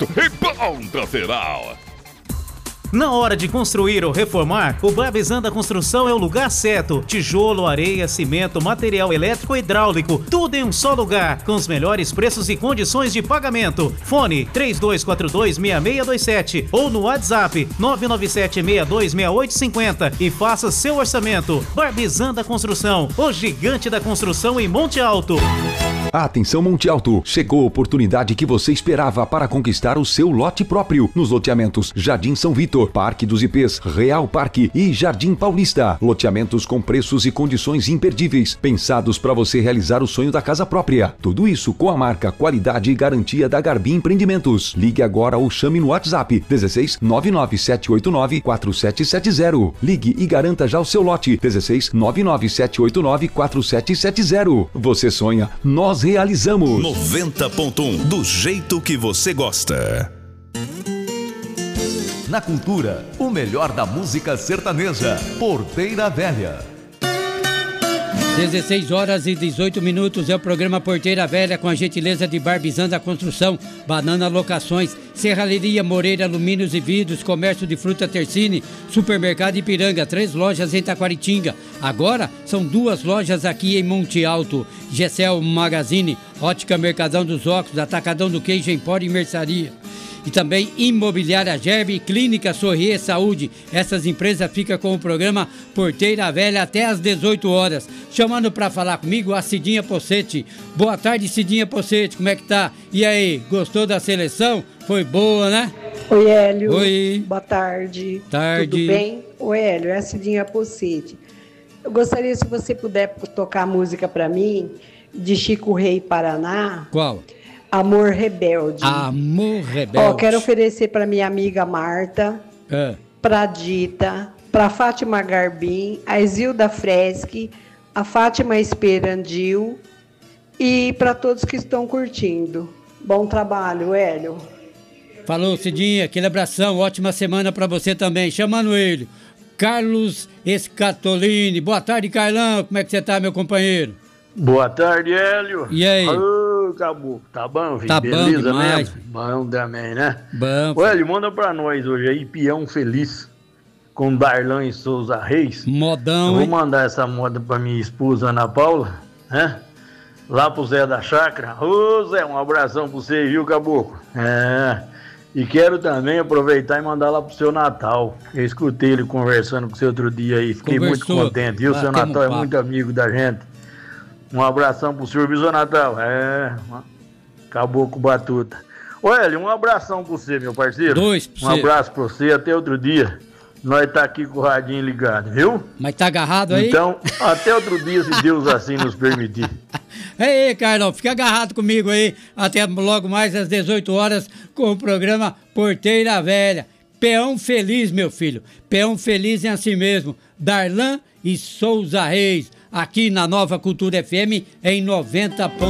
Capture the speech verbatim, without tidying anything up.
e ponto final. Na hora de construir ou reformar, o Barbizan Construção é o lugar certo. Tijolo, areia, cimento, material elétrico e hidráulico, tudo em um só lugar, com os melhores preços e condições de pagamento. Fone três dois quatro dois, seis seis dois sete ou no WhatsApp nove nove sete, seis dois seis oito cinco zero e faça seu orçamento. Barbizan Construção, o gigante da construção em Monte Alto. Atenção Monte Alto, chegou a oportunidade que você esperava para conquistar o seu lote próprio nos loteamentos Jardim São Vitor, Parque dos Ipês, Real Parque e Jardim Paulista. Loteamentos com preços e condições imperdíveis, pensados para você realizar o sonho da casa própria. Tudo isso com a marca, qualidade e garantia da Garbi Empreendimentos. Ligue agora ou chame no WhatsApp dezesseis nove nove sete oito nove quatro sete sete zero. Ligue e garanta já o seu lote dezesseis nove nove sete oito nove quatro sete sete zero. Você sonha, nós realizamos. noventa ponto um, do jeito que você gosta. Na cultura, o melhor da música sertaneja. Porteira Velha. dezesseis horas e dezoito minutos é o programa Porteira Velha, com a gentileza de Barbizan da Construção, Banana Locações, Serralheria Moreira Alumínios e Vidros, Comércio de Fruta Tercine, Supermercado Ipiranga, três lojas em Taquaritinga. Agora são duas lojas aqui em Monte Alto. Gessel Magazine, Ótica Mercadão dos Óculos, Atacadão do Queijo, Empório e Mercearia. E também Imobiliária Gerbe, Clínica Sorrier Saúde. Essas empresas ficam com o programa Porteira Velha até às dezoito horas. Chamando para falar comigo a Cidinha Pocete. Boa tarde, Cidinha Pocete, como é que tá? E aí, gostou da seleção? Foi boa, né? Oi, Hélio. Oi. Boa tarde. Tarde. Tudo bem? Oi, Hélio, é a Cidinha Pocete. Eu gostaria, se você puder tocar música para mim, de Chico Rei Paraná. Qual? Amor Rebelde. Amor Rebelde. Ó, quero oferecer para minha amiga Marta, é. para Dita, para Fátima Garbim, a Isilda Freschi, a Fátima Esperandil e para todos que estão curtindo. Bom trabalho, Hélio. Falou, Cidinha, aquele abração, ótima semana para você também. Chamando ele, Carlos Escatolini. Boa tarde, Carlão, como é que você tá, meu companheiro? Boa tarde, Hélio. E aí? Ô, Caboclo, tá bom, filho? Tá Beleza bom demais. mesmo? Bom também, né? Bom. Ô, Hélio, manda pra nós hoje aí, Peão Feliz, com Darlan e Souza Reis. Modão, Eu vou hein? mandar essa moda pra minha esposa, Ana Paula, né? Lá pro Zé da Chácara. Ô, Zé, um abração pra você, viu, Caboclo? É... E quero também aproveitar e mandar lá pro seu Natal. Eu escutei ele conversando com você outro dia aí, fiquei Conversou. muito contente, viu? Ah, Seu temos Natal é papo. muito amigo da gente. Um abração pro senhor, viu, seu Natal? É, acabou com batuta. Ô, Hélio, um abração pra você, meu parceiro. Dois pra Um você. abraço pra você, até outro dia. Nós tá aqui com o radinho ligado, viu? Mas tá agarrado aí? Então, até outro dia, se Deus assim nos permitir. Ei, Carlão, fica agarrado comigo aí, até logo mais às dezoito horas, com o programa Porteira Velha. Peão Feliz, meu filho. Peão Feliz é assim mesmo. Darlan e Souza Reis, aqui na Nova Cultura F M, em noventa ponto um.